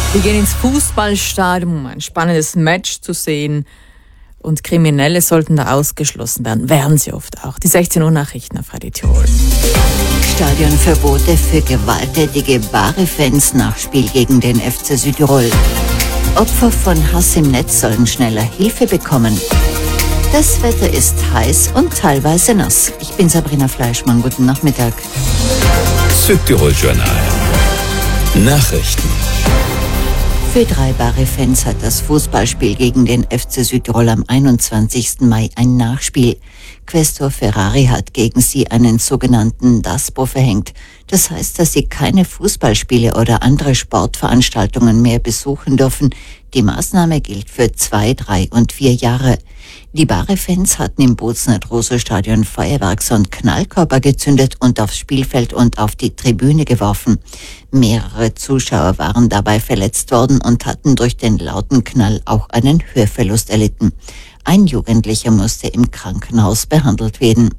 Wir gehen ins Fußballstadion, um ein spannendes Match zu sehen. Und Kriminelle sollten da ausgeschlossen werden. Wären sie oft auch. Die 16 Uhr Nachrichten auf Radio Tirol. Stadionverbote für gewalttätige Bari-Fans nach Spiel gegen den FC Südtirol. Opfer von Hass im Netz sollen schneller Hilfe bekommen. Das Wetter ist heiß und teilweise nass. Ich bin Sabrina Fleischmann. Guten Nachmittag. Südtirol Journal. Nachrichten. Für 3 Bari-Fans hat das Fußballspiel gegen den FC Südtirol am 21. Mai ein Nachspiel. Questor Ferrari hat gegen sie einen sogenannten DASPO verhängt. Das heißt, dass sie keine Fußballspiele oder andere Sportveranstaltungen mehr besuchen dürfen. Die Maßnahme gilt für 2, 3 und 4 Jahre. Die Bari-Fans hatten im Bozen-Roso-Stadion Feuerwerks- und Knallkörper gezündet und aufs Spielfeld und auf die Tribüne geworfen. Mehrere Zuschauer waren dabei verletzt worden und hatten durch den lauten Knall auch einen Hörverlust erlitten. Ein Jugendlicher musste im Krankenhaus behandelt werden.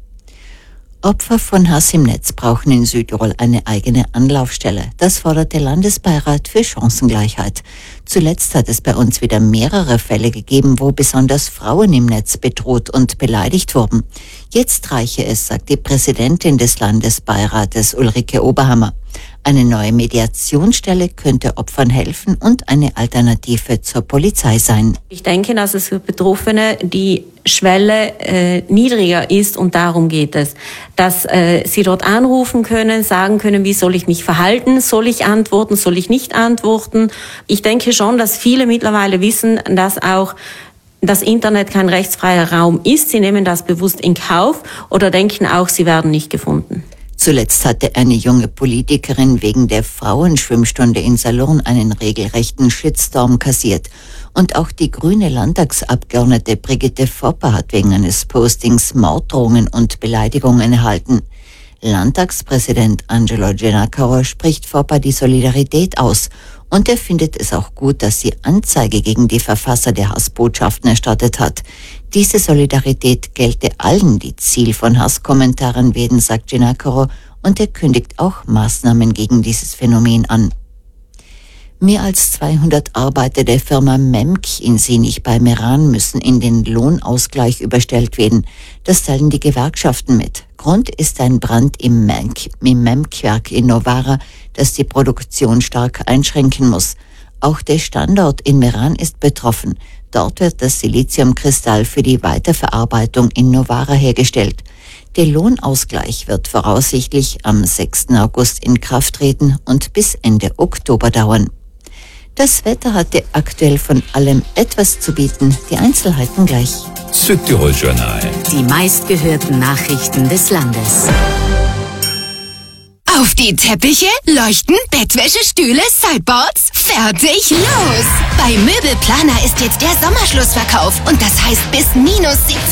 Opfer von Hass im Netz brauchen in Südtirol eine eigene Anlaufstelle. Das fordert der Landesbeirat für Chancengleichheit. Zuletzt hat es bei uns wieder mehrere Fälle gegeben, wo besonders Frauen im Netz bedroht und beleidigt wurden. Jetzt reiche es, sagt die Präsidentin des Landesbeirates Ulrike Oberhammer. Eine neue Mediationsstelle könnte Opfern helfen und eine Alternative zur Polizei sein. Ich denke, dass es für Betroffene die Schwelle niedriger ist und darum geht es, dass sie dort anrufen können, sagen können, wie soll ich mich verhalten, soll ich antworten, soll ich nicht antworten. Ich denke schon, dass viele mittlerweile wissen, dass auch das Internet kein rechtsfreier Raum ist. Sie nehmen das bewusst in Kauf oder denken auch, sie werden nicht gefunden. Zuletzt hatte eine junge Politikerin wegen der Frauenschwimmstunde in Salurn einen regelrechten Shitstorm kassiert. Und auch die grüne Landtagsabgeordnete Brigitte Fopper hat wegen eines Postings Morddrohungen und Beleidigungen erhalten. Landtagspräsident Angelo Giannacaro spricht Fopper die Solidarität aus und er findet es auch gut, dass sie Anzeige gegen die Verfasser der Hassbotschaften erstattet hat. Diese Solidarität gelte allen, die Ziel von Hasskommentaren werden, sagt Giannacaro, und er kündigt auch Maßnahmen gegen dieses Phänomen an. Mehr als 200 Arbeiter der Firma Memk in Sinich bei Meran müssen in den Lohnausgleich überstellt werden. Das teilen die Gewerkschaften mit. Grund ist ein Brand im Memk-Werk in Novara, das die Produktion stark einschränken muss. Auch der Standort in Meran ist betroffen. Dort wird das Siliziumkristall für die Weiterverarbeitung in Novara hergestellt. Der Lohnausgleich wird voraussichtlich am 6. August in Kraft treten und bis Ende Oktober dauern. Das Wetter hatte aktuell von allem etwas zu bieten. Die Einzelheiten gleich. Südtirol Journal. Die meistgehörten Nachrichten des Landes. Auf die Teppiche, Leuchten, Bettwäsche, Stühle, Sideboards. Fertig, los! Bei Möbelplaner ist jetzt der Sommerschlussverkauf und das heißt bis -17%